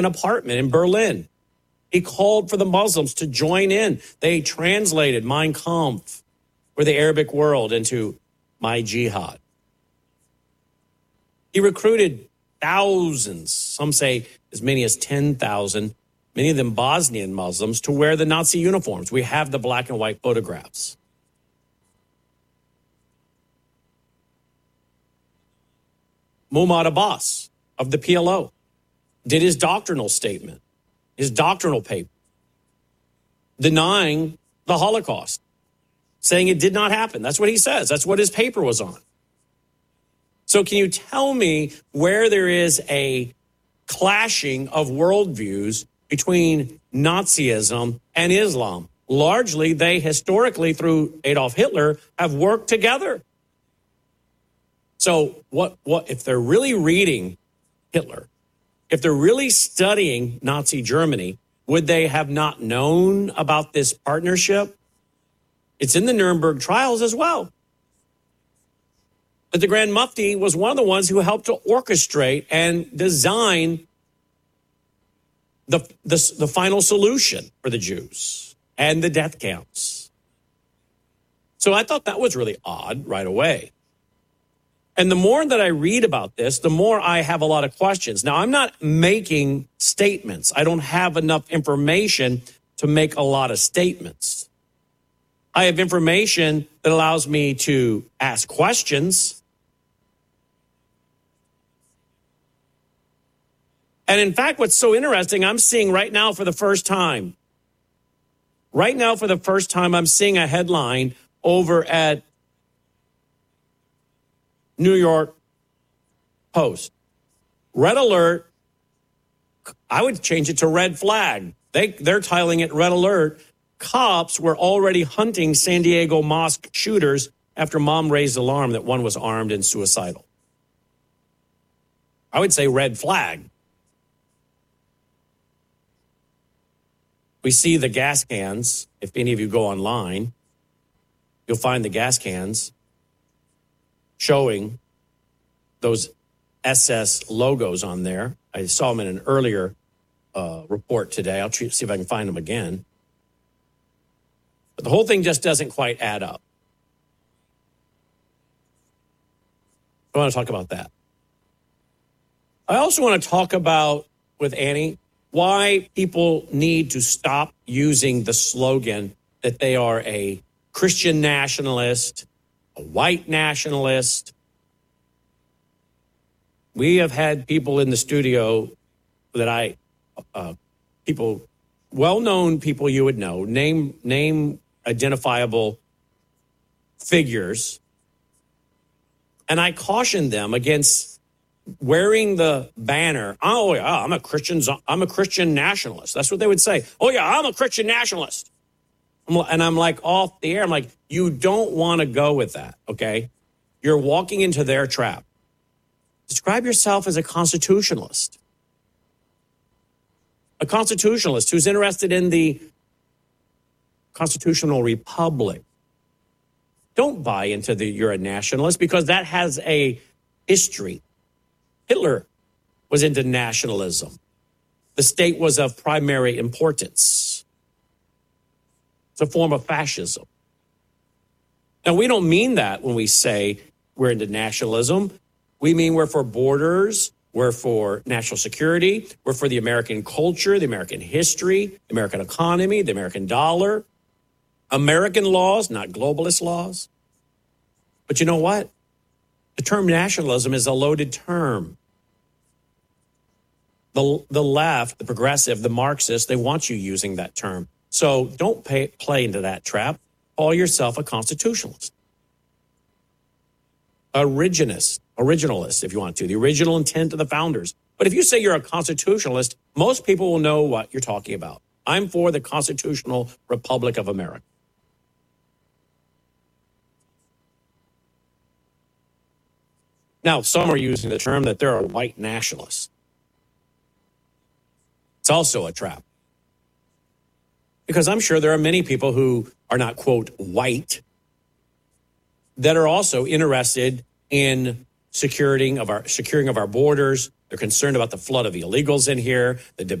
an apartment in Berlin. He called for the Muslims to join in. They translated Mein Kampf for the Arabic world into My Jihad. He recruited thousands, some say as many as 10,000, many of them Bosnian Muslims, to wear the Nazi uniforms. We have the black and white photographs. Muhammad Abbas of the PLO did his doctrinal statement, his doctrinal paper, denying the Holocaust, saying it did not happen. That's what he says. That's what his paper was on. So can you tell me where there is a clashing of worldviews between Nazism and Islam? Largely, they historically, through Adolf Hitler, have worked together. So what if they're really reading Hitler, if they're really studying Nazi Germany, would they have not known about this partnership? It's in the Nuremberg trials as well. But the Grand Mufti was one of the ones who helped to orchestrate and design the final solution for the Jews and the death camps. So I thought that was really odd right away. And the more that I read about this, the more I have a lot of questions. Now, I'm not making statements. I don't have enough information to make a lot of statements. I have information that allows me to ask questions. And in fact, what's so interesting, I'm seeing right now for the first time, I'm seeing a headline over at New York Post. Red alert. I would change it to red flag. They're titling it red alert. Cops were already hunting San Diego mosque shooters after mom raised alarm that one was armed and suicidal. I would say red flag. We see the gas cans. If any of you go online, you'll find the gas cans showing those SS logos on there. I saw them in an earlier report today. I'll see if I can find them again. But the whole thing just doesn't quite add up. I want to talk about that. I also want to talk about, with Annie, why people need to stop using the slogan that they are a Christian nationalist, a white nationalist. We have had people in the studio that people, well-known people you would know, name identifiable figures. And I caution them against wearing the banner. Oh yeah, I'm a Christian nationalist. That's what they would say. Oh yeah, I'm a Christian nationalist. And I'm like off the air. I'm like, you don't want to go with that, okay? You're walking into their trap. Describe yourself as a constitutionalist. A constitutionalist who's interested in the constitutional republic. Don't buy into you're a nationalist, because that has a history. Hitler was into nationalism. The state was of primary importance. It's a form of fascism. Now, we don't mean that when we say we're into nationalism. We mean we're for borders, we're for national security, we're for the American culture, the American history, the American economy, the American dollar, American laws, not globalist laws. But you know what? The term nationalism is a loaded term. The left, the progressive, the Marxist, they want you using that term. So don't play into that trap. Call yourself a constitutionalist. Originalist, if you want to, the original intent of the founders. But if you say you're a constitutionalist, most people will know what you're talking about. I'm for the constitutional Republic of America. Now, some are using the term that they're a white nationalist. It's also a trap. Because I'm sure there are many people who are not, quote, white, that are also interested in securing of our borders. They're concerned about the flood of illegals in here, the